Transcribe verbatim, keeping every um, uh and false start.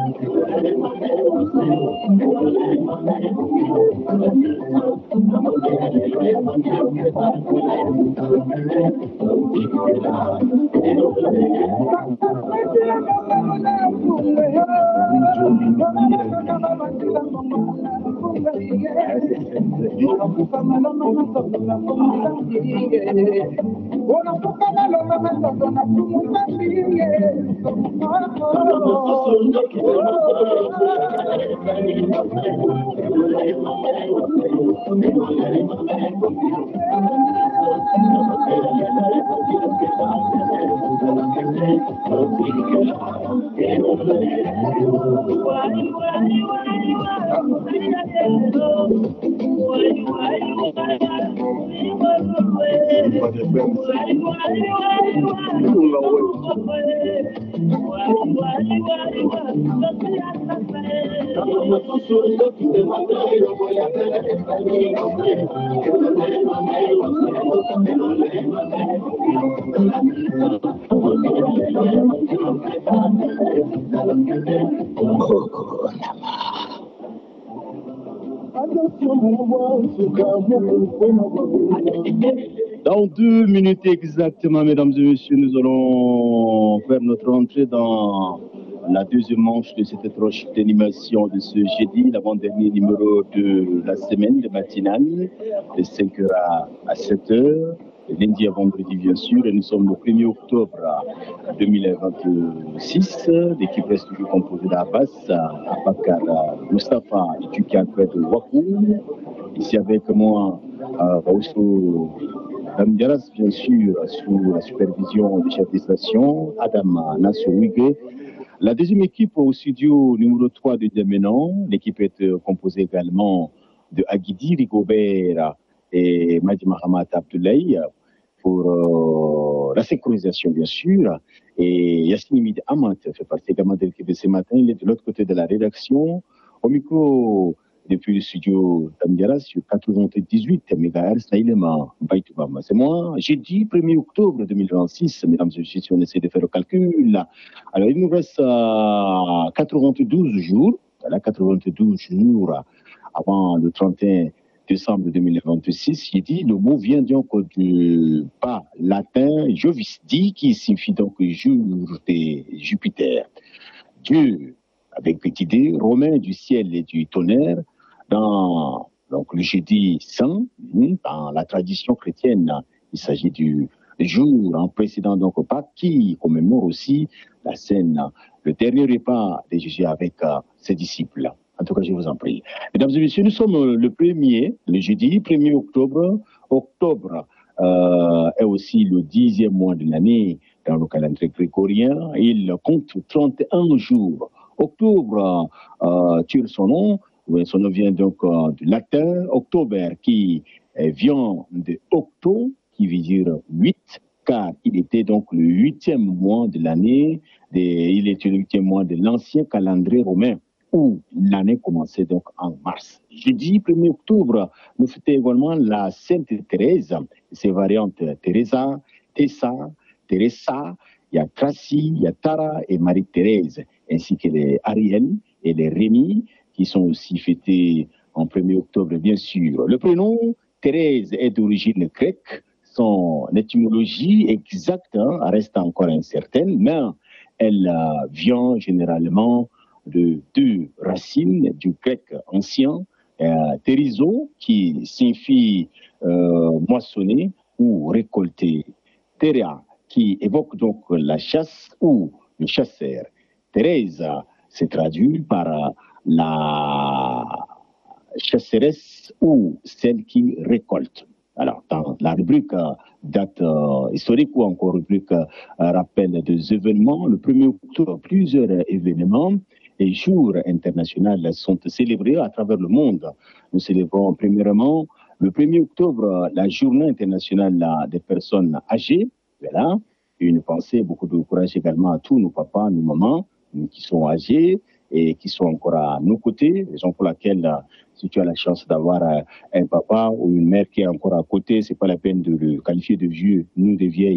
Dans deux minutes exactement, mesdames et messieurs, nous allons faire notre entrée dans la deuxième manche de cette étrange d'animation de ce jeudi, l'avant-dernier numéro de la semaine, de matinale, de cinq heures à sept heures, lundi à vendredi bien sûr, et nous sommes le premier octobre deux mille vingt-six. L'équipe reste toujours composée d'Abbas, Abakar, Mustafa et Tukiakwet Wakou. Ici avec moi, Baoussou Damdiaras, bien sûr, sous la supervision du chef de station, Adam Nassouigé. La deuxième équipe au studio numéro trois de Djemenon, l'équipe est composée également de Aguidi Rigobert et Madi Mahamat Abdoulaye pour euh, la synchronisation, bien sûr. Et Yassine Mid Amat fait partie également de l'équipe de ce matin. Il est de l'autre côté de la rédaction. Au micro, depuis le studio Damdiara sur quatre-vingt-dix-huit mégahertz, c'est moi, jeudi premier octobre deux mille vingt-six, mesdames et messieurs, si on essaie de faire le calcul. Alors, il nous reste euh, quatre-vingt-douze jours, voilà, quatre-vingt-douze jours avant le trente et un décembre deux mille vingt-six. J'ai dit, le mot vient donc du pas latin Jovisdi, qui signifie donc jour de Jupiter. Dieu, avec petit d, romain du ciel et du tonnerre, dans donc, le jeudi saint, dans la tradition chrétienne, il s'agit du jour en précédent donc Pâques, qui commémore aussi la scène, le dernier repas de Jésus avec uh, ses disciples. En tout cas, je vous en prie. Mesdames et messieurs, nous sommes le premier, le jeudi premier octobre. Octobre euh, est aussi le dixième mois de l'année dans le calendrier grégorien. Il compte trente et un jours. Octobre euh, tire son nom. Son nom vient donc euh, du latin octobre, qui euh, vient de octo, qui veut dire huit, car il était donc le huitième mois de l'année, il était le huitième mois de l'ancien calendrier romain, où l'année commençait donc en mars. Jeudi premier octobre, nous fêtons également la Sainte Thérèse, ses variantes Teresa, Tessa, Teresa, il y a Tracy, il y a Tara et Marie-Thérèse, ainsi que les Ariel et les Rémi, qui sont aussi fêtés en premier octobre, bien sûr. Le prénom Thérèse est d'origine grecque. Son étymologie exacte hein, reste encore incertaine, mais elle euh, vient généralement de deux racines du grec ancien, euh, thérizo, qui signifie euh, moissonner ou récolter, Théria, qui évoque donc la chasse ou le chasseur. Thérèse se traduit par la chasseresse ou celle qui récolte. Alors, dans la rubrique euh, date euh, historique ou encore rubrique euh, rappel des événements, le premier octobre, plusieurs événements et jours internationaux sont célébrés à travers le monde. Nous célébrons premièrement le premier octobre la journée internationale des personnes âgées. Voilà, une pensée, beaucoup de courage également à tous nos papas, nos mamans qui sont âgés et qui sont encore à nos côtés, raison pour laquelle, si tu as la chance d'avoir un papa ou une mère qui est encore à côté, c'est pas la peine de le qualifier de vieux, nous des vieilles.